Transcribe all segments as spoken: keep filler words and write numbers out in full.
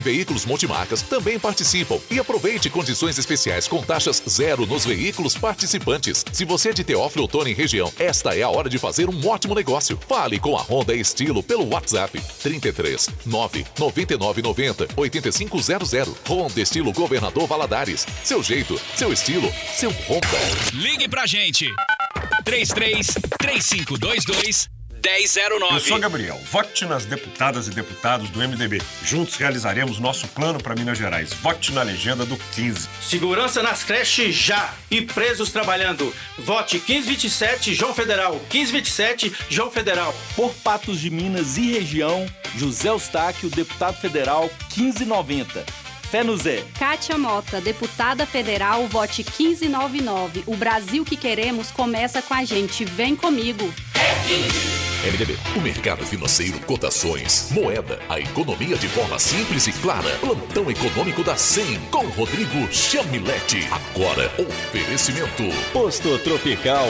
Veículos multimarcas também participam e aproveite condições especiais com taxas zero nos veículos participantes. Se você é de Teófilo Otoni região, esta é a hora de fazer um ótimo negócio. Fale com a Honda Estilo pelo WhatsApp trinta e três, nove, noventa e nove noventa, oitenta e cinco zero zero. Honda Estilo Governador Valadares. Seu jeito, seu estilo, seu Honda. Ligue pra gente. três três, três cinco dois dois, um zero zero nove. Eu sou Gabriel. Vote nas deputadas e deputados do M D B. Juntos realizaremos nosso plano para Minas Gerais. Vote na legenda do quinze. Segurança nas creches já e presos trabalhando. Vote quinze vinte e sete, João Federal. quinze vinte e sete, João Federal. Por Patos de Minas e região, José Eustáquio, deputado federal, quinze noventa. Fé no Zé. Kátia Mota, deputada federal, vote quinze noventa e nove. O Brasil que queremos começa com a gente. Vem comigo. M D B, o mercado financeiro, cotações, moeda, a economia de forma simples e clara. Plantão econômico da cem, com Rodrigo Chamilete. Agora, oferecimento. Posto Tropical.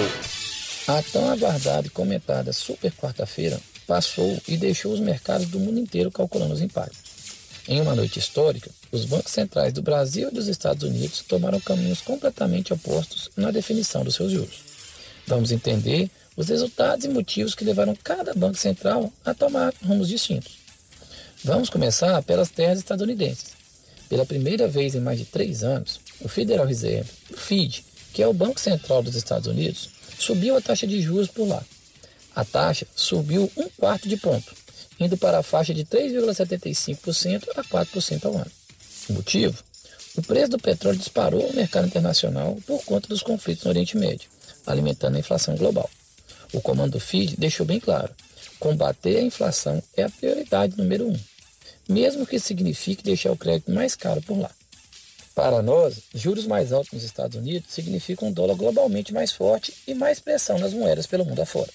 A tão aguardada e comentada super quarta-feira passou e deixou os mercados do mundo inteiro calculando os impactos. Em uma noite histórica, os bancos centrais do Brasil e dos Estados Unidos tomaram caminhos completamente opostos na definição dos seus juros. Vamos entender os resultados e motivos que levaram cada banco central a tomar rumos distintos. Vamos começar pelas terras estadunidenses. Pela primeira vez em mais de três anos, o Federal Reserve, o F E D, que é o Banco Central dos Estados Unidos, subiu a taxa de juros por lá. A taxa subiu um quarto de ponto, indo para a faixa de três vírgula setenta e cinco por cento a quatro por cento ao ano. O motivo? O preço do petróleo disparou no mercado internacional por conta dos conflitos no Oriente Médio, alimentando a inflação global. O comando do F I D deixou bem claro, combater a inflação é a prioridade número um, mesmo que signifique deixar o crédito mais caro por lá. Para nós, juros mais altos nos Estados Unidos significam um dólar globalmente mais forte e mais pressão nas moedas pelo mundo afora.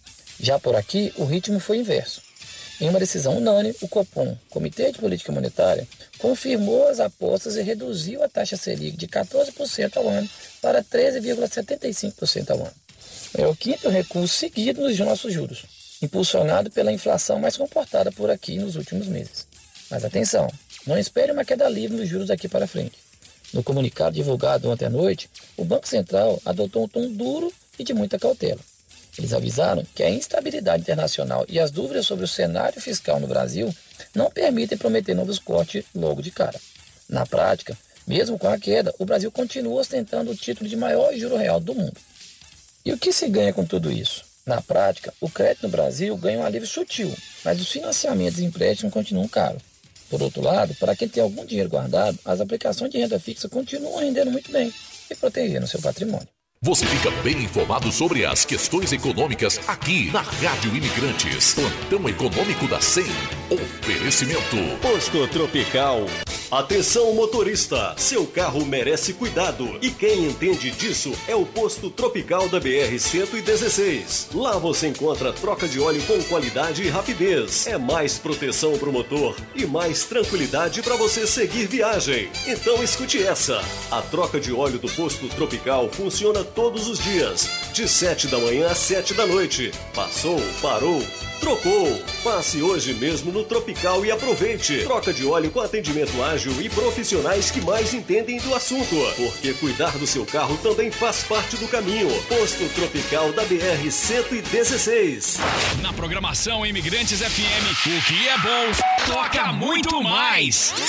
Já por aqui, o ritmo foi inverso. Em uma decisão unânime, o Copom, Comitê de Política Monetária, confirmou as apostas e reduziu a taxa Selic de quatorze por cento ao ano para treze vírgula setenta e cinco por cento ao ano. É o quinto recuo seguido nos nossos juros, impulsionado pela inflação mais comportada por aqui nos últimos meses. Mas atenção, não espere uma queda livre nos juros daqui para frente. No comunicado divulgado ontem à noite, o Banco Central adotou um tom duro e de muita cautela. Eles avisaram que a instabilidade internacional e as dúvidas sobre o cenário fiscal no Brasil não permitem prometer novos cortes logo de cara. Na prática, mesmo com a queda, o Brasil continua ostentando o título de maior juro real do mundo. E o que se ganha com tudo isso? Na prática, o crédito no Brasil ganha um alívio sutil, mas os financiamentos e empréstimos continuam caros. Por outro lado, para quem tem algum dinheiro guardado, as aplicações de renda fixa continuam rendendo muito bem e protegendo seu patrimônio. Você fica bem informado sobre as questões econômicas aqui na Rádio Imigrantes. Plantão Econômico da cem. Oferecimento. Posto Tropical. Atenção motorista, seu carro merece cuidado e quem entende disso é o Posto Tropical da B R cento e dezesseis. Lá você encontra troca de óleo com qualidade e rapidez. É mais proteção para o motor e mais tranquilidade para você seguir viagem. Então escute essa. A troca de óleo do Posto Tropical funciona todos os dias, de sete da manhã às sete da noite. Passou, parou, trocou. Passe hoje mesmo no Tropical e aproveite. Troca de óleo com atendimento ágil e profissionais que mais entendem do assunto. Porque cuidar do seu carro também faz parte do caminho. Posto Tropical da B R cento e dezesseis. Na programação Imigrantes F M, o que é bom toca muito mais.